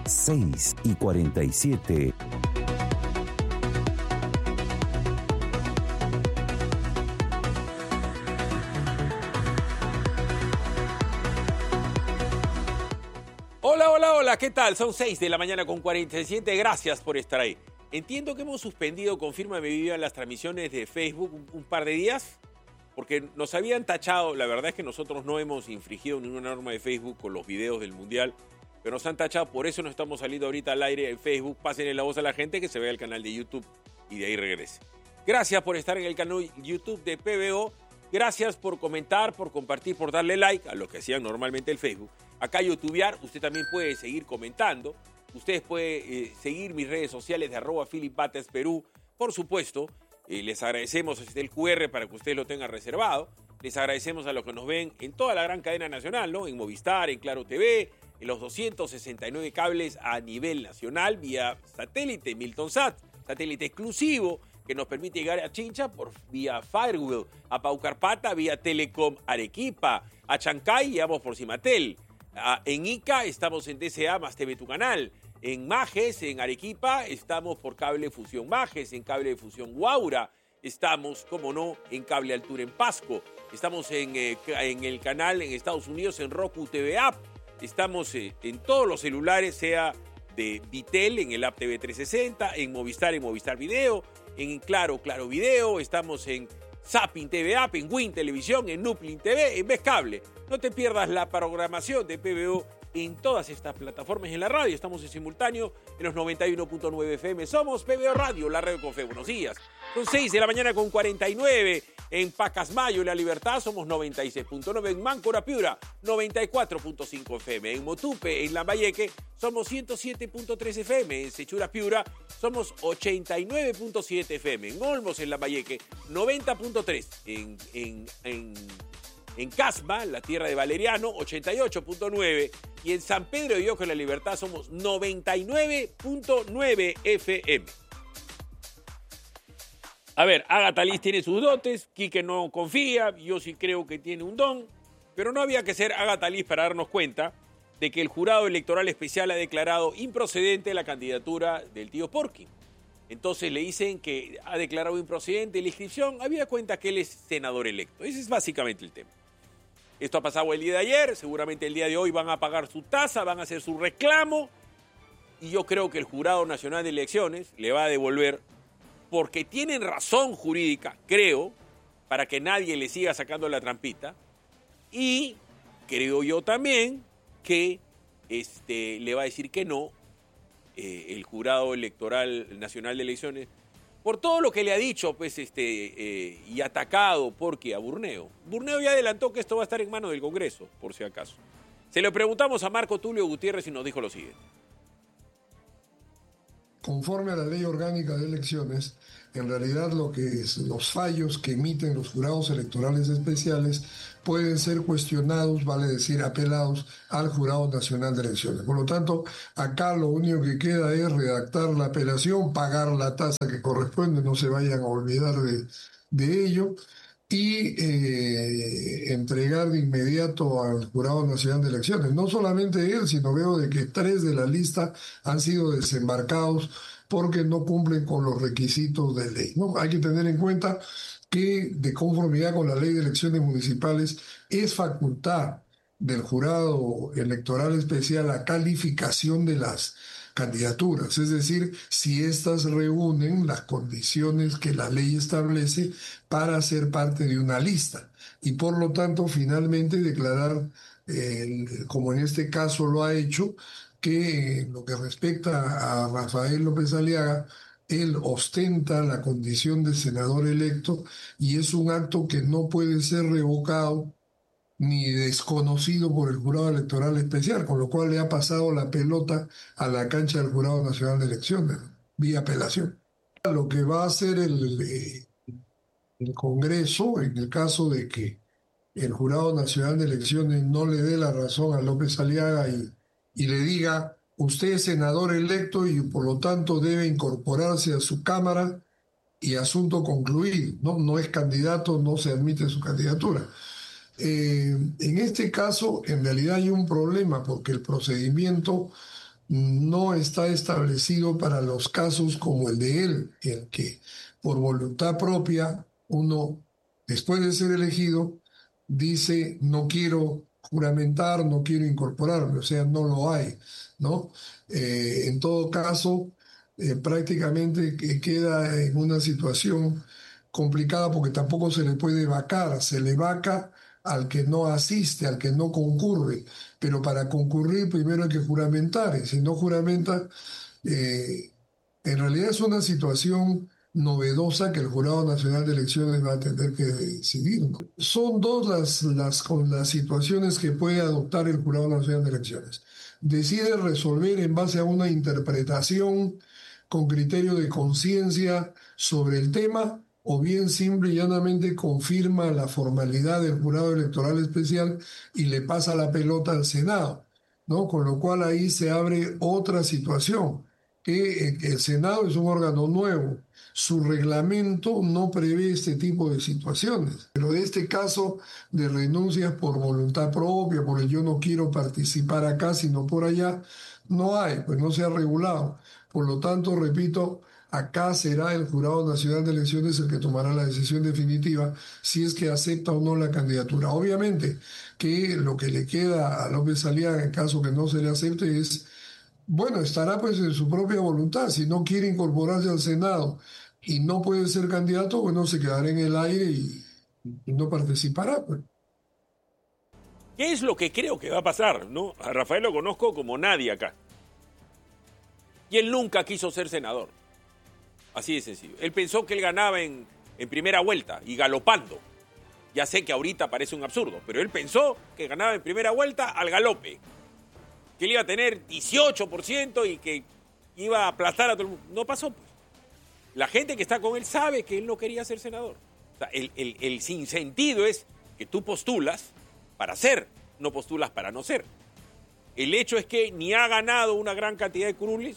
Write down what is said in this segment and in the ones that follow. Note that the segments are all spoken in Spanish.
6:47. Hola, ¿qué tal? Son 6:47. Gracias por estar ahí. Entiendo que hemos suspendido, confírmame Vivian, las transmisiones de Facebook un par de días, porque nos habían tachado. La verdad es que nosotros no hemos infringido ninguna norma de Facebook con los videos del Mundial, pero nos han tachado, por eso no estamos saliendo ahorita al aire en Facebook. Pásenle la voz a la gente que se vea el canal de YouTube y de ahí regrese. Gracias por estar en el canal YouTube de PBO. Gracias por comentar, por compartir, por darle like a lo que hacían normalmente el Facebook. Acá youtubear, usted también puede seguir comentando. Ustedes pueden seguir mis redes sociales de @PhilipBatesPerú. Por supuesto, les agradecemos el QR para que ustedes lo tengan reservado. Les agradecemos a los que nos ven en toda la gran cadena nacional, ¿no? En Movistar, en Claro TV, en los 269 cables a nivel nacional, vía satélite, Miltonsat, satélite exclusivo, que nos permite llegar a Chincha vía Firewheel, a Paucarpata vía Telecom Arequipa, a Chancay llegamos por Cimatel, en Ica estamos en DCA más TV Tu Canal, en Majes, en Arequipa, estamos por Cable Fusión Majes, en Cable Fusión Guaura, estamos, como no, en Cable Altura en Pasco, estamos en el canal en Estados Unidos en Roku TV App, estamos en todos los celulares, sea de Vitel, en el App TV 360, en Movistar Video, en Claro Video, estamos en Zapping TV App, en Win Televisión, en Nuplin TV, en Cable. No te pierdas la programación de PBO en todas estas plataformas en la radio. Estamos en simultáneo en los 91.9 FM. Somos PBO Radio, la radio con fe. Buenos días. Son 6:49. En Pacasmayo, La Libertad, somos 96.9. En Máncora, Piura, 94.5 FM. En Motupe, en Lambayeque, somos 107.3 FM. En Sechura, Piura, somos 89.7 FM. En Olmos, en Lambayeque, 90.3. En Casma, la tierra de Valeriano, 88.9. Y en San Pedro de Ojo, en La Libertad, somos 99.9 FM. A ver, Agatha Liz tiene sus dotes, Quique no confía, yo sí creo que tiene un don, pero no había que ser Agatha Liz para darnos cuenta de que el jurado electoral especial ha declarado improcedente la candidatura del tío Porky. Entonces le dicen que ha declarado improcedente la inscripción, había cuenta que él es senador electo. Ese es básicamente el tema. Esto ha pasado el día de ayer, seguramente el día de hoy van a pagar su tasa, van a hacer su reclamo, y yo creo que el Jurado Nacional de Elecciones le va a devolver, porque tienen razón jurídica, creo, para que nadie le siga sacando la trampita, y creo yo también que le va a decir que no el Jurado Electoral Nacional de Elecciones, por todo lo que le ha dicho y atacado porque a Burneo. Burneo ya adelantó que esto va a estar en manos del Congreso, por si acaso. Se lo preguntamos a Marco Tulio Gutiérrez y nos dijo lo siguiente. Conforme a la Ley Orgánica de Elecciones, en realidad los fallos que emiten los jurados electorales especiales pueden ser cuestionados, vale decir, apelados al Jurado Nacional de Elecciones. Por lo tanto, acá lo único que queda es redactar la apelación, pagar la tasa que corresponde, no se vayan a olvidar de ello, y entregar de inmediato al Jurado Nacional de Elecciones. No solamente él, sino veo de que 3 de la lista han sido desembarcados porque no cumplen con los requisitos de ley, ¿no? Hay que tener en cuenta que, de conformidad con la Ley de Elecciones Municipales, es facultad del Jurado Electoral Especial la calificación de las candidaturas, es decir, si éstas reúnen las condiciones que la ley establece para ser parte de una lista, y por lo tanto finalmente declarar, como en este caso lo ha hecho, que en lo que respecta a Rafael López Aliaga, él ostenta la condición de senador electo y es un acto que no puede ser revocado ni desconocido por el Jurado Electoral Especial, con lo cual le ha pasado la pelota a la cancha del Jurado Nacional de Elecciones, vía apelación. Lo que va a hacer el Congreso, en el caso de que el Jurado Nacional de Elecciones no le dé la razón a López Aliaga y le diga, usted es senador electo y por lo tanto debe incorporarse a su Cámara y asunto concluido, no es candidato, no se admite su candidatura. En este caso, en realidad hay un problema porque el procedimiento no está establecido para los casos como el de él, en que por voluntad propia uno, después de ser elegido, dice no quiero juramentar, no quiero incorporarme, o sea, no lo hay, ¿no? En todo caso, prácticamente queda en una situación complicada porque tampoco se le puede vacar, se le vaca al que no asiste, al que no concurre, pero para concurrir primero hay que juramentar, y si no juramenta, eh, en realidad es una situación novedosa que el Jurado Nacional de Elecciones va a tener que decidir, ¿no? Son dos con las situaciones que puede adoptar el Jurado Nacional de Elecciones. Decide resolver en base a una interpretación con criterio de conciencia sobre el tema, o bien simple y llanamente confirma la formalidad del Jurado Electoral Especial y le pasa la pelota al Senado, ¿no? Con lo cual ahí se abre otra situación, que el Senado es un órgano nuevo. Su reglamento no prevé este tipo de situaciones, pero de este caso de renuncias por voluntad propia, por el yo no quiero participar acá, sino por allá, no hay, pues no se ha regulado. Por lo tanto, repito, acá será el Jurado Nacional de Elecciones el que tomará la decisión definitiva si es que acepta o no la candidatura. Obviamente que lo que le queda a López Aliaga en caso que no se le acepte es, bueno, estará pues en su propia voluntad. Si no quiere incorporarse al Senado y no puede ser candidato, bueno, se quedará en el aire y no participará, pues. ¿Qué es lo que creo que va a pasar? ¿No? A Rafael lo conozco como nadie acá. Y él nunca quiso ser senador. Así de sencillo. Él pensó que él ganaba en primera vuelta y galopando. Ya sé que ahorita parece un absurdo, pero él pensó que ganaba en primera vuelta al galope. Que él iba a tener 18% y que iba a aplastar a todo el mundo. No pasó, pues. La gente que está con él sabe que él no quería ser senador. O sea, el sinsentido es que tú postulas para ser, no postulas para no ser. El hecho es que ni ha ganado una gran cantidad de curules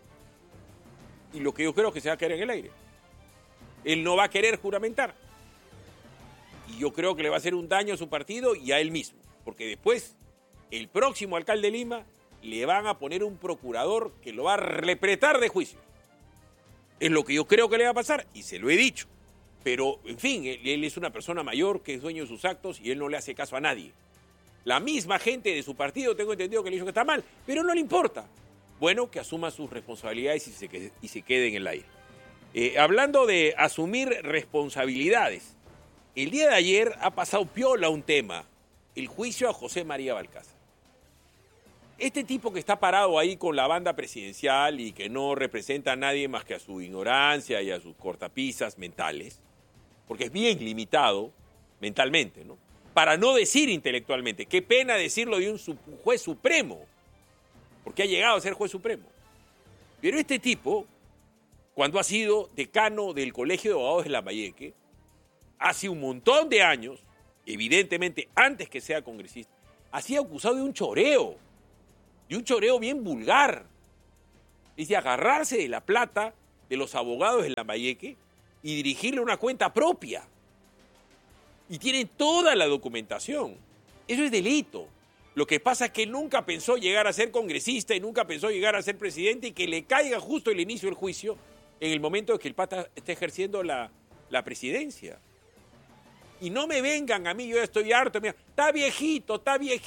y lo que yo creo es que se va a quedar en el aire. Él no va a querer juramentar. Y yo creo que le va a hacer un daño a su partido y a él mismo. Porque después, el próximo alcalde de Lima, le van a poner un procurador que lo va a repretar de juicio. Es lo que yo creo que le va a pasar y se lo he dicho. Pero, en fin, él es una persona mayor que es dueño de sus actos y él no le hace caso a nadie. La misma gente de su partido, tengo entendido que le dijo que está mal, pero no le importa. Bueno, que asuma sus responsabilidades y se quede en el aire. Hablando de asumir responsabilidades, el día de ayer ha pasado piola un tema, el juicio a José María Balcázar. Este tipo que está parado ahí con la banda presidencial y que no representa a nadie más que a su ignorancia y a sus cortapisas mentales, porque es bien limitado mentalmente, ¿no? Para no decir intelectualmente. Qué pena decirlo de un juez supremo, porque ha llegado a ser juez supremo. Pero este tipo, cuando ha sido decano del Colegio de Abogados de Lambayeque, hace un montón de años, evidentemente antes que sea congresista, ha sido acusado de un choreo bien vulgar. Es de agarrarse de la plata de los abogados de Lambayeque y dirigirle una cuenta propia. Y tienen toda la documentación. Eso es delito. Lo que pasa es que él nunca pensó llegar a ser congresista y nunca pensó llegar a ser presidente y que le caiga justo el inicio del juicio en el momento en que el pata esté ejerciendo la presidencia. Y no me vengan a mí, yo ya estoy harto. Mira, está viejito.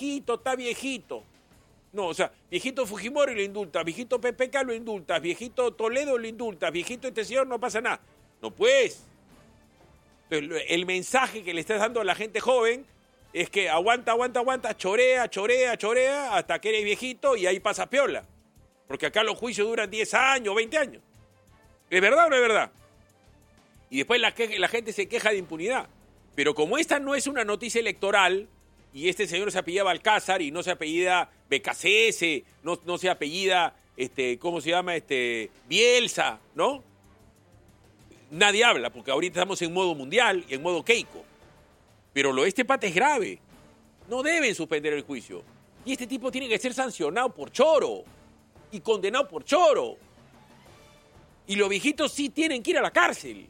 No, o sea, viejito Fujimori lo indultas, viejito PPK lo indultas, viejito Toledo lo indultas, viejito este señor no pasa nada. No, pues. Entonces, el mensaje que le estás dando a la gente joven es que aguanta, chorea, hasta que eres viejito y ahí pasa piola. Porque acá los juicios duran 10 años, 20 años. ¿Es verdad o no es verdad? Y después la gente se queja de impunidad. Pero como esta no es una noticia electoral y este señor se apellida Balcázar y no se apellida BKCS, no se apellida, ¿cómo se llama? Bielsa, ¿no? Nadie habla porque ahorita estamos en modo mundial y en modo Keiko. Pero lo de este pata es grave. No deben suspender el juicio. Y este tipo tiene que ser sancionado por choro y condenado por choro. Y los viejitos sí tienen que ir a la cárcel.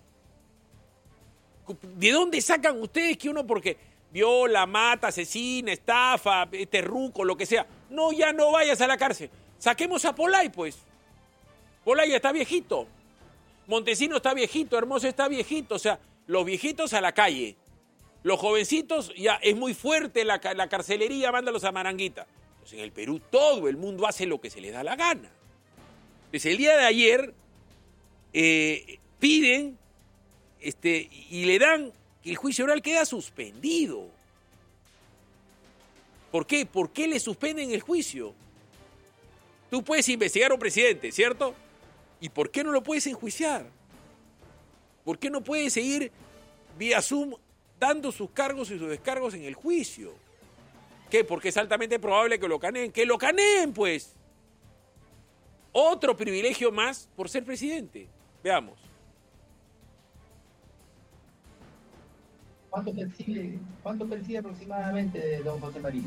¿De dónde sacan ustedes que uno porque viola, mata, asesina, estafa, ruco, lo que sea? No, ya no vayas a la cárcel. Saquemos a Polay, pues. Polay ya está viejito. Montesino está viejito, Hermoso está viejito. O sea, los viejitos a la calle. Los jovencitos, ya es muy fuerte la carcelería, mándalos a Maranguita. Entonces, en el Perú todo el mundo hace lo que se le da la gana. Entonces, el día de ayer piden y le dan que el juicio oral queda suspendido. ¿Por qué? ¿Por qué le suspenden el juicio? Tú puedes investigar a un presidente, ¿cierto? ¿Y por qué no lo puedes enjuiciar? ¿Por qué no puedes seguir vía Zoom dando sus cargos y sus descargos en el juicio? ¿Qué? Porque es altamente probable que lo caneen. ¡Que lo caneen, pues! Otro privilegio más por ser presidente. Veamos. ¿Cuánto percibe aproximadamente don José María?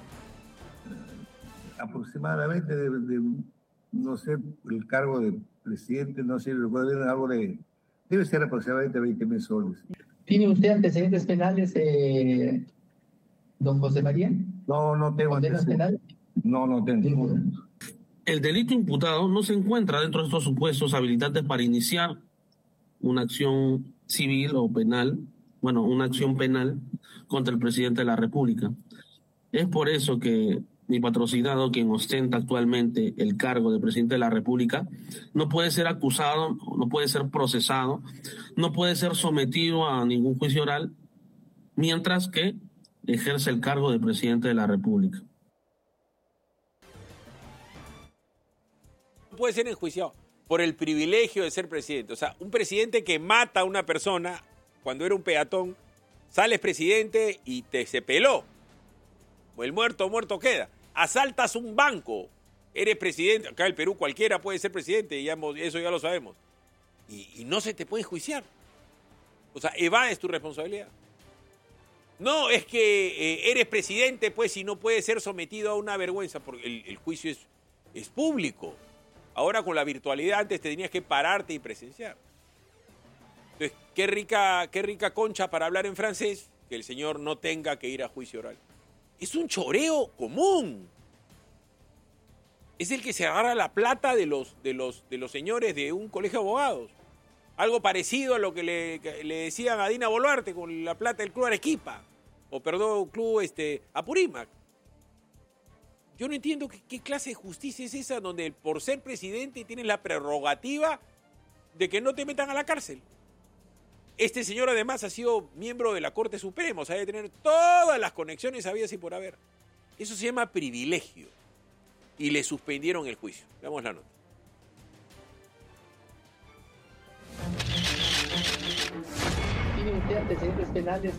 Aproximadamente no sé, el cargo de presidente, no sé, recuerdo algo debe ser aproximadamente 20.000 soles. ¿Tiene usted antecedentes penales, don José María? No tengo antecedentes. No tengo. El delito imputado no se encuentra dentro de estos supuestos habilitantes para iniciar una acción civil o penal, una acción penal contra el presidente de la República. Es por eso que mi patrocinado, quien ostenta actualmente el cargo de presidente de la República, no puede ser acusado, no puede ser procesado, no puede ser sometido a ningún juicio oral, mientras que ejerce el cargo de presidente de la República. No puede ser enjuiciado por el privilegio de ser presidente. O sea, un presidente que mata a una persona cuando era un peatón, sales presidente y se peló. O el muerto queda. Asaltas un banco, eres presidente. Acá en el Perú cualquiera puede ser presidente, eso ya lo sabemos. Y no se te puede enjuiciar. O sea, evades tu responsabilidad. No, es que eres presidente, pues, y no puedes ser sometido a una vergüenza, porque el juicio es público. Ahora con la virtualidad, antes te tenías que pararte y presenciar. Entonces, qué rica concha para hablar en francés, que el señor no tenga que ir a juicio oral. Es un choreo común. Es el que se agarra la plata de los señores de un colegio de abogados. Algo parecido a lo que le decían a Dina Boluarte con la plata del Club Arequipa. Club Apurímac. Yo no entiendo qué clase de justicia es esa donde por ser presidente tienes la prerrogativa de que no te metan a la cárcel. Este señor además ha sido miembro de la Corte Suprema, o sea, debe tener todas las conexiones habidas y por haber. Eso se llama privilegio. Y le suspendieron el juicio. Veamos la nota. ¿Tiene usted antecedentes penales,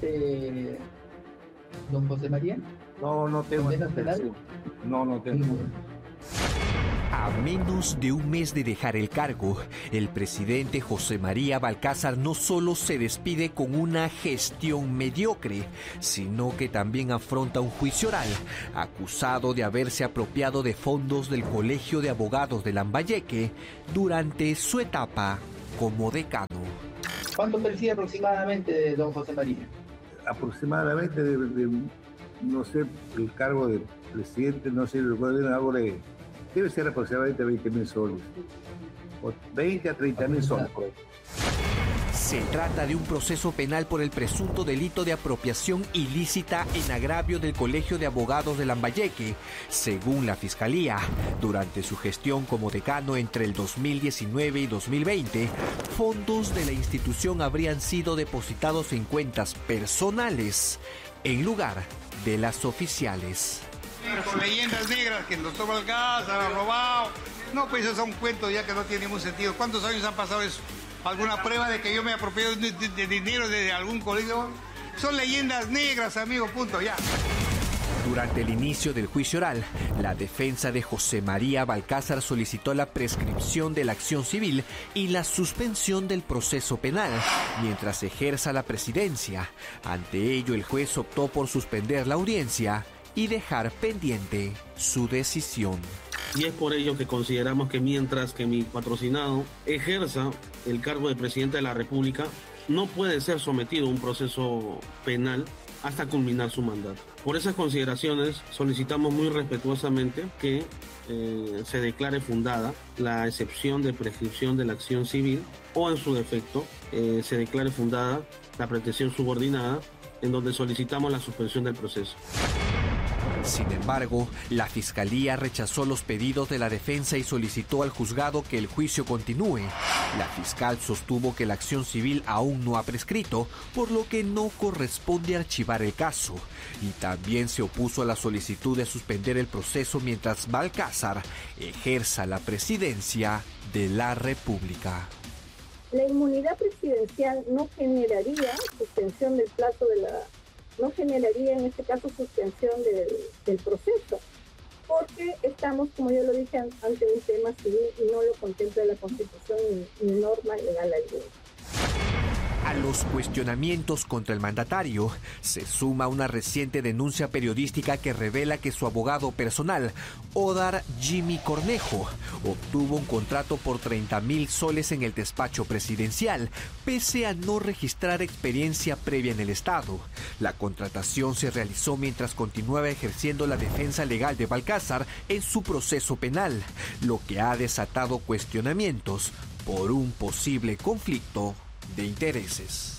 don José María? No tengo antecedentes. No tengo. A menos de un mes de dejar el cargo, el presidente José María Balcázar no solo se despide con una gestión mediocre, sino que también afronta un juicio oral, acusado de haberse apropiado de fondos del Colegio de Abogados de Lambayeque durante su etapa como decano. ¿Cuánto percibe aproximadamente, don José María? Aproximadamente no sé, el cargo de presidente, no sé, recuerdo algo debe ser aproximadamente 20.000 soles. 20 a 30.000 soles. Se trata de un proceso penal por el presunto delito de apropiación ilícita en agravio del Colegio de Abogados de Lambayeque. Según la Fiscalía, durante su gestión como decano entre el 2019 y 2020, fondos de la institución habrían sido depositados en cuentas personales en lugar de las oficiales. Con leyendas negras que nos toman el gas, han robado. No, pues esos son cuentos ya que no tienen ningún sentido. ¿Cuántos años han pasado eso? ¿Alguna prueba de que yo me he apropiado de dinero de algún colegio? Son leyendas negras, amigo, punto, ya. Durante el inicio del juicio oral, la defensa de José María Balcázar solicitó la prescripción de la acción civil y la suspensión del proceso penal, mientras ejerza la presidencia. Ante ello, el juez optó por suspender la audiencia y dejar pendiente su decisión. Y es por ello que consideramos que mientras que mi patrocinado ejerza el cargo de presidente de la República, no puede ser sometido a un proceso penal hasta culminar su mandato. Por esas consideraciones, solicitamos muy respetuosamente que se declare fundada la excepción de prescripción de la acción civil o, en su defecto, se declare fundada la pretensión subordinada, en donde solicitamos la suspensión del proceso. Sin embargo, la Fiscalía rechazó los pedidos de la defensa y solicitó al juzgado que el juicio continúe. La fiscal sostuvo que la acción civil aún no ha prescrito, por lo que no corresponde archivar el caso. Y también se opuso a la solicitud de suspender el proceso mientras Balcázar ejerza la presidencia de la República. La inmunidad presidencial no generaría suspensión del plazo no generaría en este caso suspensión del proceso, porque estamos, como yo lo dije, ante un tema civil y no lo contempla la Constitución ni norma legal alguna. A los cuestionamientos contra el mandatario se suma una reciente denuncia periodística que revela que su abogado personal, Odar Jimmy Cornejo, obtuvo un contrato por 30,000 soles en el despacho presidencial, pese a no registrar experiencia previa en el Estado. La contratación se realizó mientras continuaba ejerciendo la defensa legal de Balcázar en su proceso penal, lo que ha desatado cuestionamientos por un posible conflicto de intereses.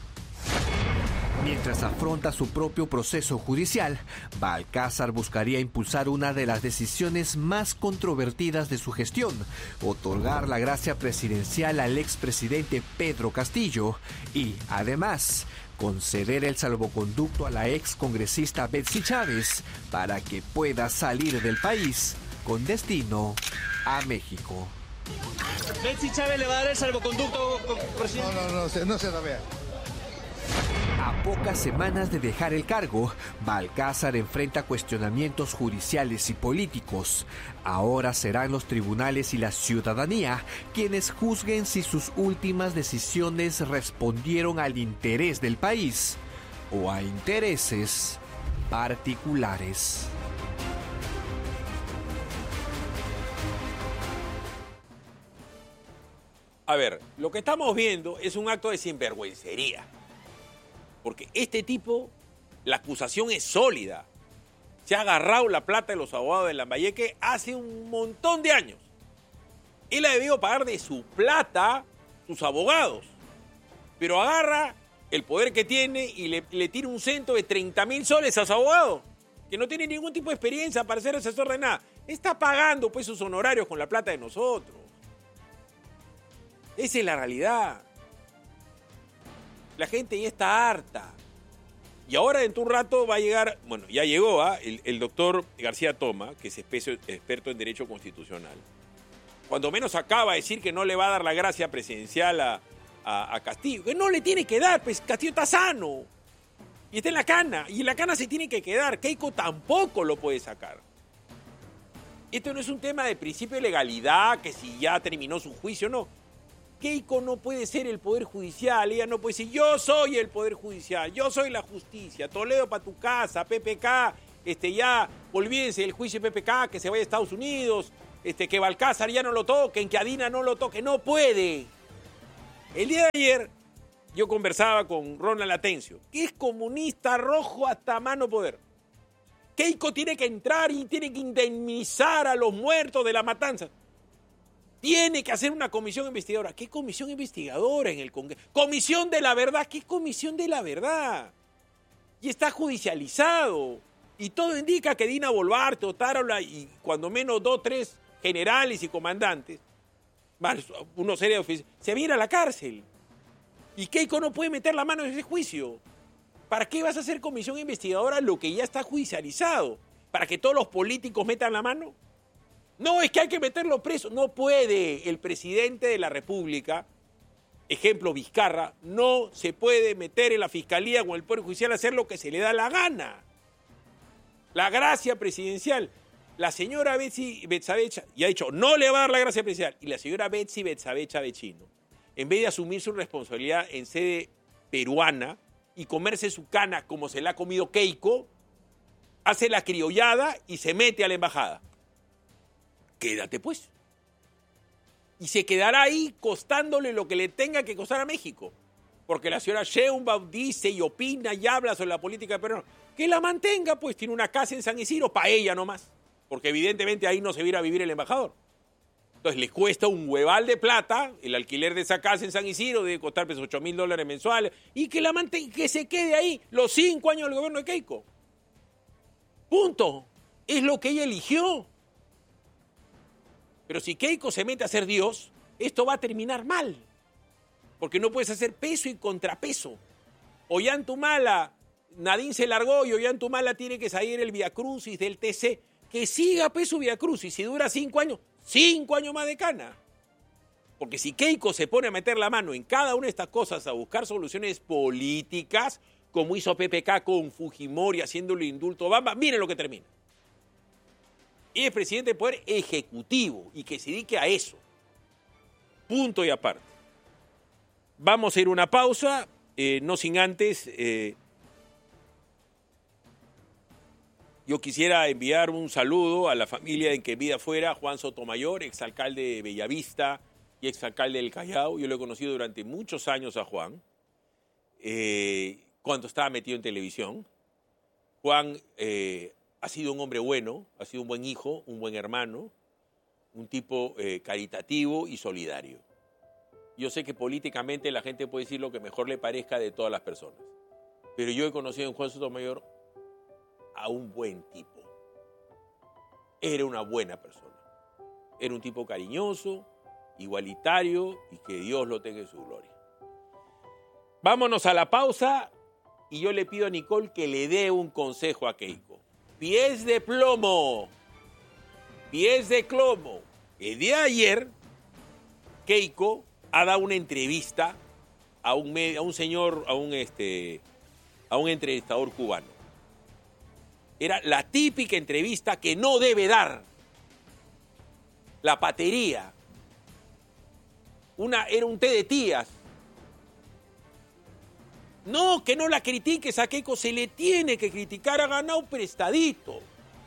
Mientras afronta su propio proceso judicial, Balcázar buscaría impulsar una de las decisiones más controvertidas de su gestión: otorgar la gracia presidencial al expresidente Pedro Castillo y, además, conceder el salvoconducto a la excongresista Betsy Chávez para que pueda salir del país con destino a México. ¿Betsy Chávez le va a dar el salvoconducto, presidente? No se la vea. A pocas semanas de dejar el cargo, Balcázar enfrenta cuestionamientos judiciales y políticos. Ahora serán los tribunales y la ciudadanía quienes juzguen si sus últimas decisiones respondieron al interés del país o a intereses particulares. A ver, lo que estamos viendo es un acto de sinvergüencería. Porque este tipo, la acusación es sólida. Se ha agarrado la plata de los abogados de Lambayeque hace un montón de años. Él ha debido pagar de su plata sus abogados. Pero agarra el poder que tiene y le tira un cento de 30,000 soles a su abogado, que no tiene ningún tipo de experiencia para ser asesor de nada. Está pagando pues sus honorarios con la plata de nosotros. Esa es la realidad. La gente ya está harta. Y ahora dentro de un rato va a llegar, bueno, ya llegó el doctor García Toma, que es experto en Derecho Constitucional. Cuando menos acaba de decir que no le va a dar la gracia presidencial a Castillo. Que no le tiene que dar, pues Castillo está sano. Y está en la cana. Y en la cana se tiene que quedar. Keiko tampoco lo puede sacar. Esto no es un tema de principio de legalidad, que si ya terminó su juicio, no. Keiko no puede ser el Poder Judicial, ella no puede decir, yo soy el Poder Judicial, yo soy la justicia, Toledo para tu casa, PPK, ya, olvídense del juicio de PPK, que se vaya a Estados Unidos, que Balcázar ya no lo toquen, que Adina no lo toque, no puede. El día de ayer yo conversaba con Ronald Atencio, que es comunista rojo hasta mano poder. Keiko tiene que entrar y tiene que indemnizar a los muertos de la matanza. Tiene que hacer una comisión investigadora. ¿Qué comisión investigadora en el Congreso? Comisión de la verdad. ¿Qué comisión de la verdad? Y está judicializado. Y todo indica que Dina Boluarte, Otárola y cuando menos 2, 3 generales y comandantes, más unos serios oficiales, se van a ir a la cárcel. Y Keiko no puede meter la mano en ese juicio. ¿Para qué vas a hacer comisión investigadora lo que ya está judicializado? ¿Para que todos los políticos metan la mano? No, es que hay que meterlo preso. No puede. El presidente de la República, ejemplo Vizcarra, no se puede meter en la Fiscalía o en el Poder Judicial a hacer lo que se le da la gana. La gracia presidencial. La señora Betsy Betsabe ya ha dicho, no le va a dar la gracia presidencial. Y la señora Betsy Betsabe Chavechino, en vez de asumir su responsabilidad en sede peruana y comerse su cana como se la ha comido Keiko, hace la criollada y se mete a la embajada. Quédate pues. Y se quedará ahí costándole lo que le tenga que costar a México. porque la señora Sheinbaum dice y opina y habla sobre la política peruana. Que la mantenga, pues tiene una casa en San Isidro para ella nomás, porque evidentemente ahí no se va a ir a vivir el embajador. Entonces les cuesta un hueval de plata, el alquiler de esa casa en San Isidro debe costar pues, $8.000 mensuales, y que la mantenga, que se quede ahí los 5 años del gobierno de Keiko. Punto. Es lo que ella eligió. Pero si Keiko se mete a ser Dios, esto va a terminar mal. Porque no puedes hacer peso y contrapeso. Ollantumala, Nadine se largó y Ollantumala tiene que salir el viacrucis del TC. Que siga peso viacrucis. Si dura 5 años, 5 años más de cana. Porque si Keiko se pone a meter la mano en cada una de estas cosas a buscar soluciones políticas, como hizo PPK con Fujimori haciéndole indulto a Obama, miren lo que termina. Y es presidente del Poder Ejecutivo y que se dedique a eso. Punto y aparte. Vamos a ir a una pausa, no sin antes. Yo quisiera enviar un saludo a la familia en que vida fuera Juan Sotomayor, exalcalde de Bellavista y exalcalde del Callao. Yo lo he conocido durante muchos años a Juan, cuando estaba metido en televisión. Juan ha sido un hombre bueno, ha sido un buen hijo, un buen hermano, un tipo caritativo y solidario. Yo sé que políticamente la gente puede decir lo que mejor le parezca de todas las personas, pero yo he conocido en Juan Sotomayor a un buen tipo. Era una buena persona. Era un tipo cariñoso, igualitario y que Dios lo tenga en su gloria. Vámonos a la pausa y yo le pido a Nicole que le dé un consejo a Keiko. Pies de plomo. Pies de plomo. El día de ayer, Keiko ha dado una entrevista a un entrevistador cubano. Era la típica entrevista que no debe dar. La patería. Era un té de tías. No, que no la critiques a Keiko, se le tiene que criticar, ha ganado prestadito.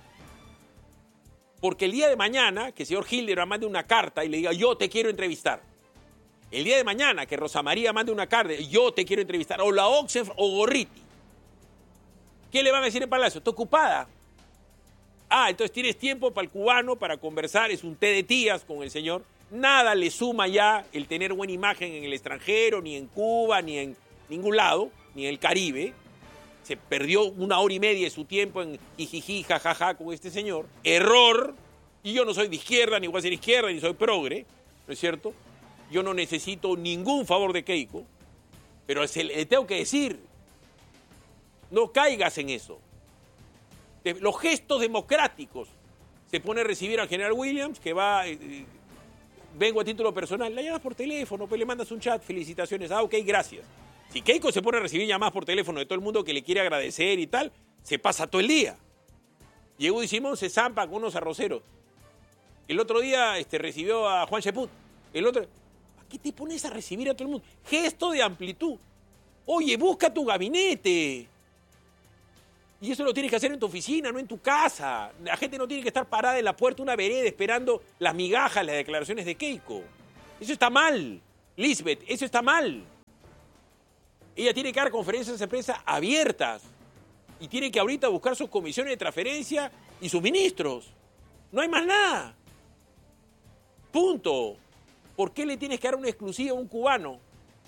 Porque el día de mañana, que el señor Hildebrand mande una carta y le diga, yo te quiero entrevistar. El día de mañana, que Rosa María mande una carta, yo te quiero entrevistar. O la Oxenfree o Gorriti. ¿Qué le van a decir en Palacio? ¿Está ocupada? Entonces tienes tiempo para el cubano, para conversar, es un té de tías con el señor. Nada le suma ya el tener buena imagen en el extranjero, ni en Cuba, ni en ningún lado, ni en el Caribe. Se perdió 1 hora y media de su tiempo en jijiji, jajaja con este señor. Error. Y yo no soy de izquierda, ni voy a ser izquierda, ni soy progre, ¿no es cierto? Yo no necesito ningún favor de Keiko, pero le tengo que decir, no caigas en eso. Los gestos democráticos. Se pone a recibir al general Williams, que va, vengo a título personal, la llamas por teléfono, pues le mandas un chat, felicitaciones, ok, gracias. Si Keiko se pone a recibir llamadas por teléfono de todo el mundo que le quiere agradecer y tal, se pasa todo el día. Llegó y Simón se zampa con unos arroceros. El otro día recibió a Juan Cheput. El otro, ¿a qué te pones a recibir a todo el mundo? Gesto de amplitud. Oye, busca tu gabinete. Y eso lo tienes que hacer en tu oficina, no en tu casa. La gente no tiene que estar parada en la puerta de una vereda esperando las migajas, las declaraciones de Keiko. Eso está mal, Lisbeth, eso está mal. Ella tiene que dar conferencias de prensa abiertas y tiene que ahorita buscar sus comisiones de transferencia y sus ministros. No hay más nada. Punto. ¿Por qué le tienes que dar una exclusiva a un cubano?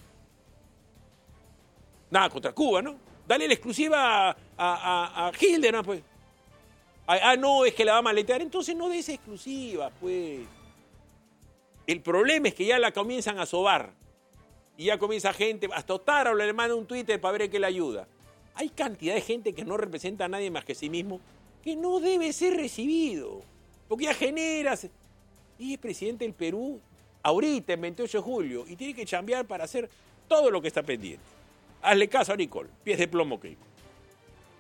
Nada contra Cuba, ¿no? Dale la exclusiva a Hildebrand, pues. No, es que la va a maletear. Entonces no des exclusiva, pues. El problema es que ya la comienzan a sobar. Y ya comienza gente, hasta Otara le manda un Twitter para ver qué le ayuda. Hay cantidad de gente que no representa a nadie más que a sí mismo, que no debe ser recibido. Porque ya generas. Y es presidente del Perú ahorita, en 28 de julio, y tiene que chambear para hacer todo lo que está pendiente. Hazle caso a Nicole. Pies de plomo, Keiko.